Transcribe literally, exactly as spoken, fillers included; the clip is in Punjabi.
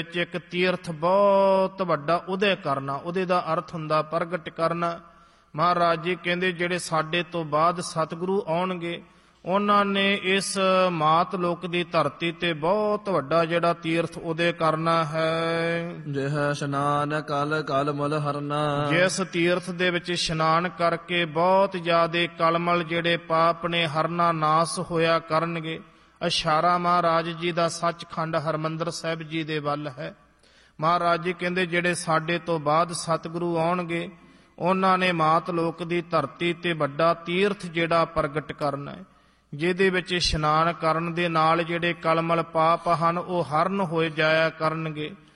ਵਿੱਚ ਇੱਕ ਤੀਰਥ ਬਹੁਤ ਵੱਡਾ ਉਦੈ ਕਰਨਾ, ਉਹਦੇ ਦਾ ਅਰਥ ਹੁੰਦਾ ਪ੍ਰਗਟ ਕਰਨਾ। ਮਹਾਰਾਜ ਜੀ ਕਹਿੰਦੇ ਜਿਹੜੇ ਸਾਡੇ ਤੋਂ ਬਾਅਦ ਸਤਿਗੁਰੂ ਆਉਣਗੇ ਉਹਨਾਂ ਨੇ ਇਸ ਮਾਤ ਲੋਕ ਦੀ ਧਰਤੀ ਤੇ ਬਹੁਤ ਵੱਡਾ ਜਿਹੜਾ ਤੀਰਥ ਉਦੈ ਕਰਨਾ ਹੈ। ਜਿਹ ਇਸ਼ਨਾਨ ਕਲ ਕਲ ਮਲ ਹਰਨਾ, ਜਿਸ ਤੀਰਥ ਦੇ ਵਿੱਚ ਇਸ਼ਨਾਨ ਕਰਕੇ ਬਹੁਤ ਜ਼ਿਆਦੇ ਕਲਮਲ ਜਿਹੜੇ ਪਾਪ ਨੇ ਹਰਨਾ ਨਾਸ ਹੋਇਆ ਕਰਨਗੇ। ਇਸ਼ਾਰਾ ਮਹਾਰਾਜ ਜੀ ਦਾ ਸੱਚਖੰਡ ਹਰਿਮੰਦਰ ਸਾਹਿਬ ਜੀ ਦੇ ਵੱਲ ਹੈ। ਮਹਾਰਾਜ ਜੀ ਕਹਿੰਦੇ ਜਿਹੜੇ ਸਾਡੇ ਤੋਂ ਬਾਅਦ ਸਤਿਗੁਰੂ ਆਉਣਗੇ ਉਹਨਾਂ ਨੇ ਮਾਤ ਲੋਕ ਦੀ ਧਰਤੀ ਤੇ ਵੱਡਾ ਤੀਰਥ ਜਿਹੜਾ ਪ੍ਰਗਟ ਕਰਨਾ ਹੈ, ਜਿਹਦੇ ਵਿੱਚ ਇਸ਼ਨਾਨ ਕਰਨ ਦੇ ਨਾਲ ਜਿਹੜੇ ਕਲਮਲ ਪਾਪ ਹਨ ਉਹ ਹਰਨ ਹੋਏ ਜਾਇਆ ਕਰਨਗੇ।